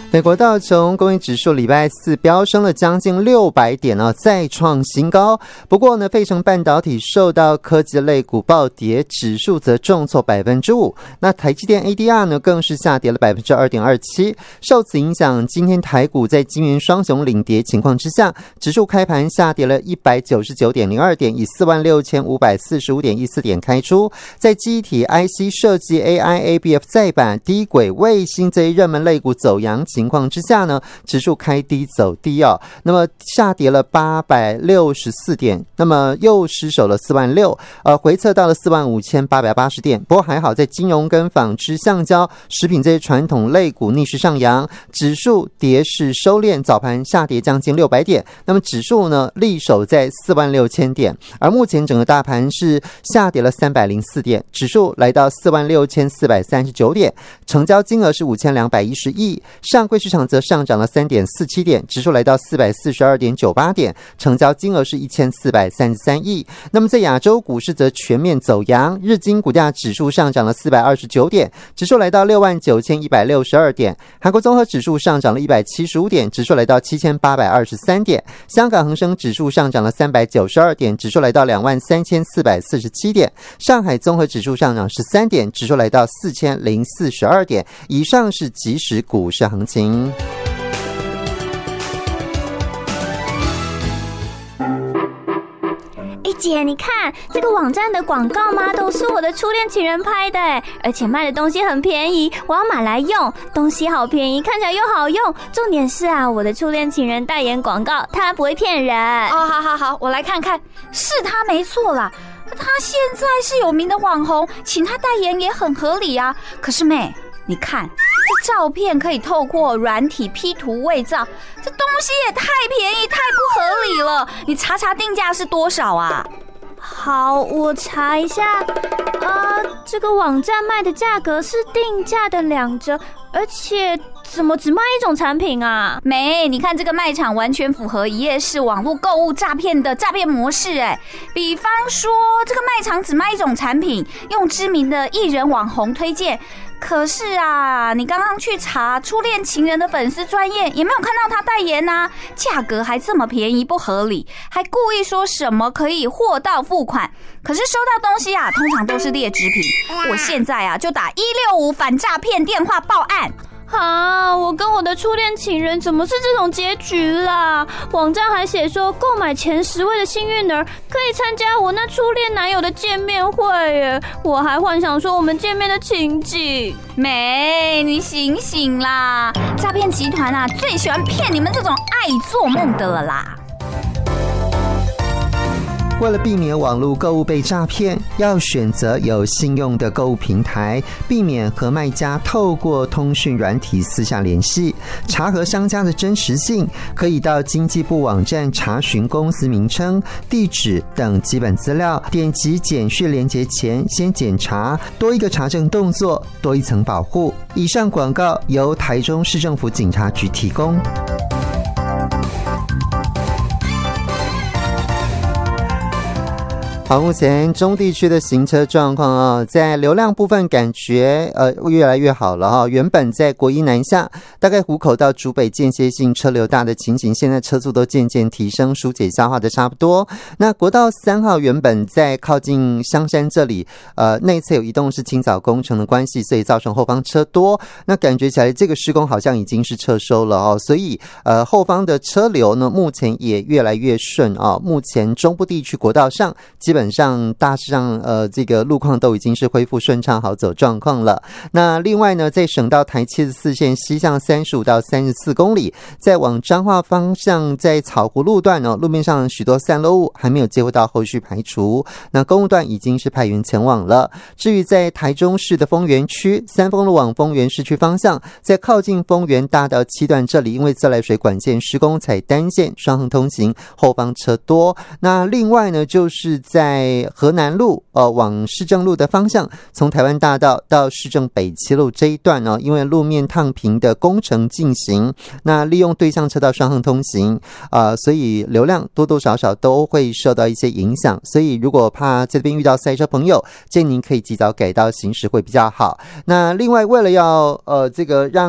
美国道琼工业指数礼拜四飙升了将近600点再创新高。不过呢，费城半导体受到科技类股暴跌，指数则重挫 5%。那台积电 ADR 呢更是下跌了 2.27%。受此影响，今天台股在晶圆双雄领跌情况之下，指数开盘下跌了 199.02 点，以 46,545.14 点开出。在记忆体 IC 设计 AI、ABF 载板、低轨卫星这一热门类股走阳情况之下呢，指数开低走低那么下跌了864点，那么又失守了46000，回测到了45880点。不过还好，在金融跟纺织、橡胶、食品这些传统类股逆势上扬，指数跌势收敛，早盘下跌将近600点，那么指数呢力守在46000点。而目前整个大盘是下跌了304点，指数来到46439点，成交金额是5210亿。上柜市场则上涨了 3.47 点，指数来到442.98 点，成交金额是1433亿。那么在亚洲股市则全面走阳，日经股价指数上涨了429点，指数来到69162点，韩国综合指数上涨了175点，指数来到7823点，香港恒生指数上涨了392点，指数来到23447点，上海综合指数上涨13点，指数来到4042点。以上是即时股市行情。 姐，你看这个网站的广告吗？都是我的初恋情人拍的，而且卖的东西很便宜，我要买来用。东西好便宜，看起来又好用，重点是我的初恋情人代言广告，他不会骗人。 好，我来看看，是他没错啦。他现在是有名的网红，请他代言也很合理啊。可是妹，你看这照片可以透过软体 P 图伪造，这东西也太便宜太不合理了。你查定价是多少啊？ 好，我查一下。这个网站卖的价格是定价的2折，而且怎么只卖一种产品啊？ 没，你看这个卖场完全符合一页式网络购物诈骗的诈骗模式比方说，这个卖场只卖一种产品，用知名的艺人网红推荐。可是你刚刚去查初恋情人的粉丝专页，也没有看到他代言啊，价格还这么便宜不合理，还故意说什么可以货到付款。可是收到东西通常都是劣质品。我现在就打165反诈骗电话报案。 我跟我的初恋情人怎么是这种结局啦？网站还写说，购买前10位的幸运儿可以参加我那初恋男友的见面会耶！我还幻想说我们见面的情景。 妹，你醒醒啦！诈骗集团最喜欢骗你们这种爱做梦的了啦。 为了避免网络购物被诈骗，要选择有信用的购物平台，避免和卖家透过通讯软体私下联系。查核商家的真实性，可以到经济部网站查询公司名称、地址等基本资料，点击简讯连结前先检查，多一个查证动作，多一层保护。以上广告由台中市政府警察局提供。好，目前中地区的行车状况在流量部分感觉越来越好了原本在国一南下，大概湖口到竹北间歇性车流大的情形，现在车速都渐渐提升，疏解消化的差不多。那国道3号原本在靠近香山这里内侧有移动式清扫工程的关系，所以造成后方车多。那感觉起来这个施工好像已经是撤收了所以后方的车流呢目前也越来越顺目前中部地区国道上基本上大致上这个路况都已经是恢复顺畅好走状况了。那另外呢，在省道台74线西向35到34公里，在往彰化方向在草湖路段路面上许多散落物还没有接获到后续排除，那公务段已经是派员前往了。至于在台中市的丰原区三丰路往丰原市区方向，在靠近丰原大道7段这里，因为自来水管线施工采单线双横通行，后方车多。那另外呢，就是在河南路往市政路的方向，从台湾大道到市政北七路这一段因为路面烫平的工程进行，那利用对向车道双横通行所以流量多多少少都会受到一些影响，所以如果怕这边遇到塞车朋友，建议您可以及早改道行驶会比较好。那另外为了要这个让